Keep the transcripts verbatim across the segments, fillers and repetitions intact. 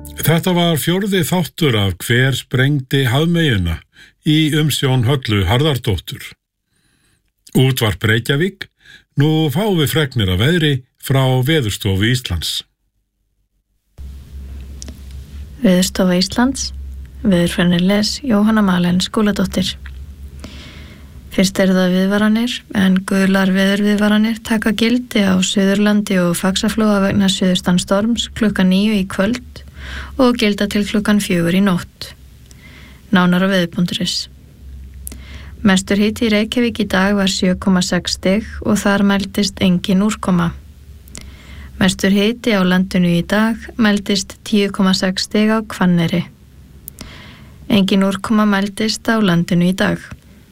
Þetta var fjórði þáttur af Hver sprengdi hafmeyjuna í umsjón Höllu Harðardóttur. Útvarp Reykjavík, nú fáum við fregnir af veðri frá Veðurstofu Íslands. Veðurstofa Íslands, veðurfræðinni les Jóhanna Malen Skúladóttir. Fyrst eru það viðvaranir, en gular veðurviðvaranir taka gildi á Suðurlandi og Faxaflóa vegna suðaustan storms klukkan níu í kvöld og gilda til klukkan fjögur í nótt. Nánar á veður.is. Mestur hiti í Reykjavík í dag var sjö komma sex stig og þar mældist engin úrkoma. Mestur hiti á landinu í dag mældist tíu komma sex stig á Hvanneyri. Engin úrkoma mældist á landinu í dag.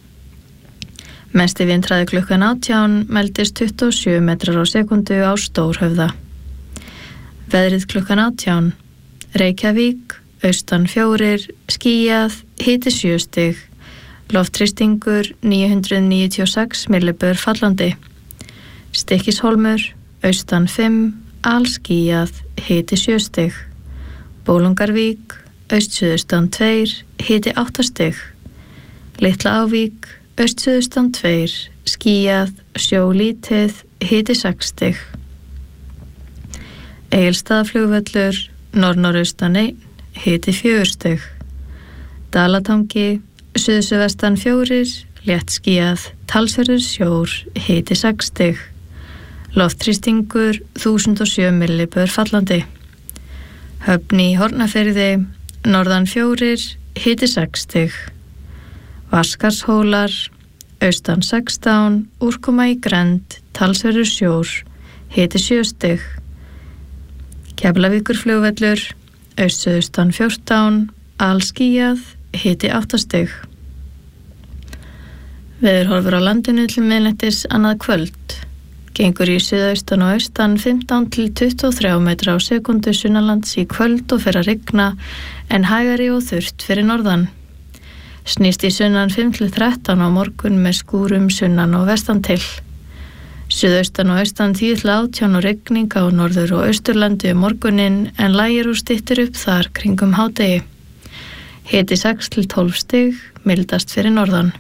Mesti vindhraði klukkan átján mældist tuttugu og sjö metrar á sekundu á Stórhöfða. Veðrið klukkan átján. Reykjavík, austan fjórir, skýjað, hiti sjö stig. Loftþrýstingur níu hundruð níutíu og sex millibör fallandi. Stykkishólmur, austan fimm, alskýjað, hiti sjö stig. Bólungarvík, austsuðaustan tveir, hiti átta stig. Litla Ávík, austsuðaustan tveir, skýjað, sjólítið, hiti sex stig. Egilsstaðaflugvöllur, norðnorðaustan einn, hiti fjögur stig. Dalatangi, suðsuðvestan fjórir, létt skýjað, talsverður sjór, hiti sex stig. Loftþrýstingur þúsund og sjö millibör fallandi. Höfn í Hornafirði, norðan fjórir, hiti sex stig. Vaskarshólar, austan sextán, úrkoma í Grend, talsverður sjór, hiti sjö stig. Keflavíkurflugvöllur, austsuðaustan fjórtán, alskýjað, hiti átta stig. Veðurhorfur á landinu til miðnættis annað kvöld. Gengur í suðaustan og austan fimmtán til tuttugu og þrjár metra á sekundu sunnanlands í kvöld og fer að rigna, en hægari og þurrt fyrir norðan. Snýst í sunnan fimm til þrettán á morgun með skúrum sunnan og vestan til. Suðaustan og austan tíu til átján og rigning á norður og austurlandi um morguninn, en lægir og styttir upp þar kringum hádegi. Hiti sex til tólf stig, mildast fyrir norðan.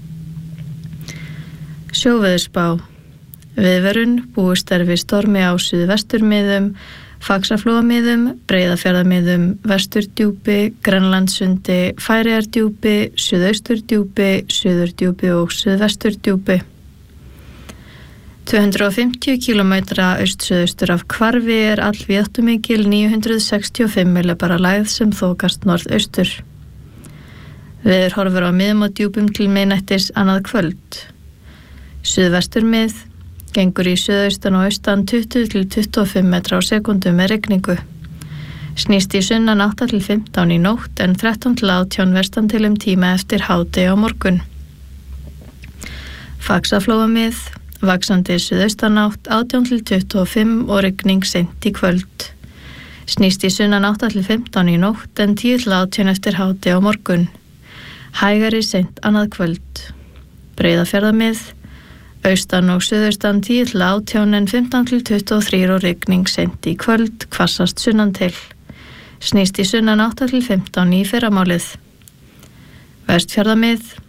Sjóveðurspá. Viðvörun, búist er við stormi á suðvesturmiðum, Faxaflóamiðum, Breiðafjarðarmiðum, Vesturdjúpi, Grænlandssundi, Færeyjardjúpi, Suðausturdjúpi, Suðurdjúpi og Suðvesturdjúpi. tvö hundruð og fimmtíu kílómetra austsuðaustur af Hvarfi er allvíðáttumikil níu hundruð sextíu og fimm millibara lægð sem þokast norðaustur. Veðurhorfur á miðum og djúpum til miðnættis annað kvöld. Suðvesturmið gengur í suðaustan og austan tuttugu til tuttugu og fimm metra á sekundu með rigningu. Snýst í sunnan átta til fimmtán í nótt, en þrettán til átján vestan til um tíma eftir hádegi á morgun. Faxaflóamið, vaxandi suðaustanátt átján til tuttugu og fimm og rigning seint í kvöld. Snýst í sunnan átta til fimmtán í nótt, en tíu til átján eftir hádegi á morgun. Hægari seint annað kvöld. Breiðafjarðarmið, austan og suðaustan tíu til átján en fimmtán til tuttugu og þrjú og rigning seint í kvöld, hvassast sunnan til. Snýst í sunnan átta til fimmtán í fyrramálið. Vestfjarðamið,